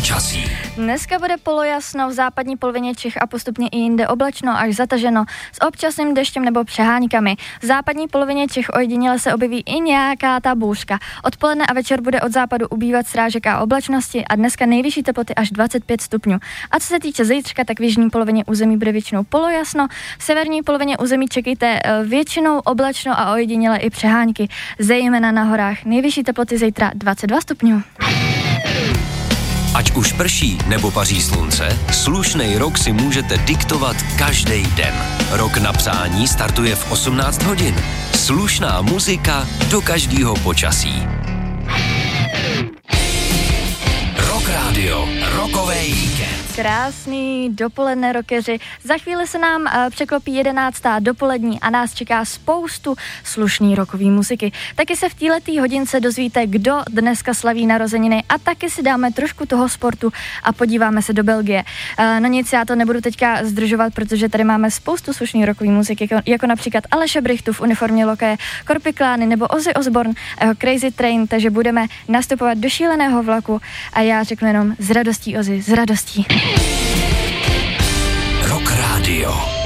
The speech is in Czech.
počasí. Dneska bude polojasno v západní polovině Čech a postupně i jinde oblačno až zataženo s občasným deštěm nebo přeháňkami. V západní polovině Čech ojediněle se objeví i nějaká ta bouřka. Odpoledne a večer bude od západu ubývat srážek a oblačnosti a dneska nejvyšší teploty až 25 stupňů. A co se týče zítřka, tak v jižní polovině území bude většinou polojasno, v severní polovině území čekejte většinou oblačno a ojediněle i přehánky, zejména na horách. Nejvyšší teploty zítra 22 stupňů. Ať už prší nebo paří slunce, slušnej rok si můžete diktovat každý den. Rok na přání startuje v 18 hodin. Slušná muzika do každého počasí. Rock Radio, rokovej víkend. Krásný dopoledne, rockeři. Za chvíli se nám překlopí 11. dopolední a nás čeká spoustu slušný rockový muziky. Taky se v této hodince dozvíte, kdo dneska slaví narozeniny a taky si dáme trošku toho sportu a podíváme se do Belgie. No nic, já to nebudu teďka zdržovat, protože tady máme spoustu slušný rockový muziky, jako například Aleše Brychtu v uniformě Loké, Korpiklány nebo Ozzy Osbourne a jeho Crazy Train, takže budeme nastupovat do šíleného vlaku a já řeknu jenom s radostí Ozzy, s radostí. Rock Radio.